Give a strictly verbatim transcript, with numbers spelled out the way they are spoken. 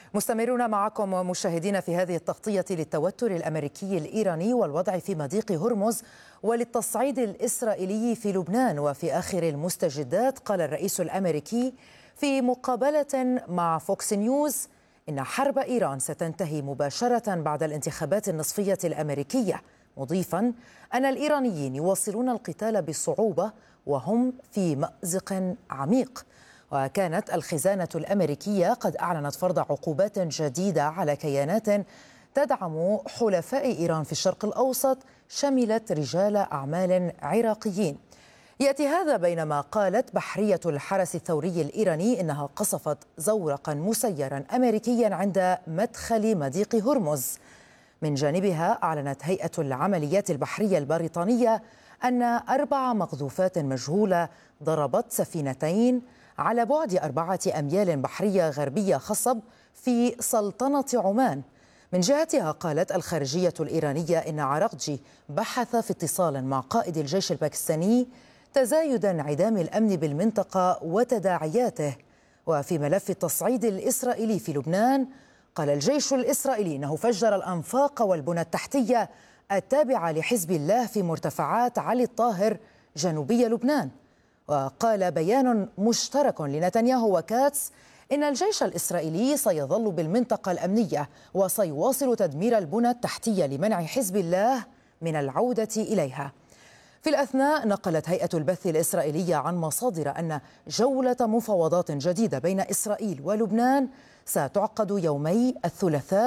مستمرون معكم ومشاهدين في هذه التغطية للتوتر الأمريكي الإيراني والوضع في مضيق هرمز وللتصعيد الإسرائيلي في لبنان. وفي آخر المستجدات قال الرئيس الأمريكي في مقابلة مع فوكس نيوز إن حرب إيران ستنتهي مباشرة بعد الانتخابات النصفية الأمريكية، مضيفا أن الإيرانيين يواصلون القتال بصعوبة وهم في مأزق عميق. وكانت الخزانة الأمريكية قد أعلنت فرض عقوبات جديدة على كيانات تدعم حلفاء إيران في الشرق الأوسط شملت رجال أعمال عراقيين. يأتي هذا بينما قالت بحرية الحرس الثوري الإيراني إنها قصفت زورقا مسيرا أمريكيا عند مدخل مضيق هرمز. من جانبها أعلنت هيئة العمليات البحرية البريطانية أن أربع مقذوفات مجهولة ضربت سفينتين على بعد أربعة أميال بحرية غربية خصب في سلطنة عمان. من جهتها قالت الخارجية الإيرانية إن عراقجي بحث في اتصال مع قائد الجيش الباكستاني تزايد انعدام الأمن بالمنطقة وتداعياته. وفي ملف التصعيد الإسرائيلي في لبنان قال الجيش الإسرائيلي إنه فجر الأنفاق والبنى التحتية التابعة لحزب الله في مرتفعات علي الطاهر جنوبي لبنان. وقال بيان مشترك لنتنياهو وكاتس إن الجيش الإسرائيلي سيظل بالمنطقة الأمنية وسيواصل تدمير البنى التحتية لمنع حزب الله من العودة إليها. في الأثناء نقلت هيئة البث الإسرائيلية عن مصادر أن جولة مفاوضات جديدة بين إسرائيل ولبنان ستعقد يومي الثلاثاء